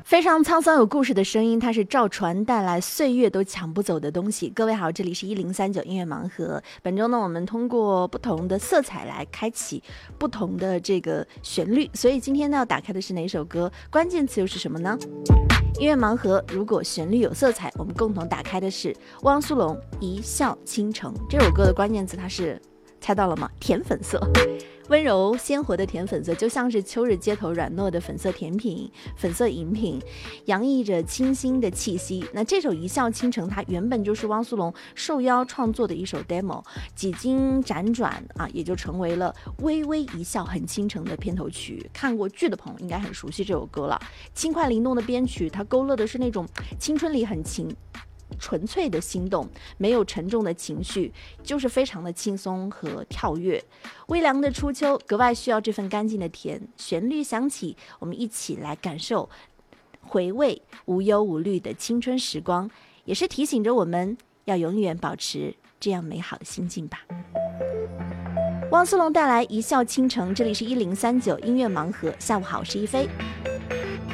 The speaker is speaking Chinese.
非常沧桑有故事的声音，它是赵传带来岁月都抢不走的东西。各位好，这里是1039音乐盲盒。本周呢，我们通过不同的色彩来开启不同的这个旋律，所以今天呢要打开的是哪首歌？关键词又是什么呢？音乐盲盒，如果旋律有色彩，我们共同打开的是汪苏泷《一笑倾城》。这首歌的关键词它是猜到了吗？甜粉色。温柔鲜活的甜粉色，就像是秋日街头软糯的粉色甜品、粉色饮品，洋溢着清新的气息。那这首《一笑倾城》它原本就是汪苏泷受邀创作的一首 demo， 几经辗转啊，也就成为了微微一笑很倾城的片头曲。看过剧的朋友应该很熟悉这首歌了。轻快灵动的编曲，它勾勒的是那种青春里很纯粹的心动，没有沉重的情绪，就是非常的轻松和跳跃。微凉的初秋格外需要这份干净的甜。旋律响起，我们一起来感受回味无忧无虑的青春时光，也是提醒着我们要永远保持这样美好的心境吧。汪苏泷带来《一笑倾城》，这里是1039音乐盲盒。下午好，我是一飞。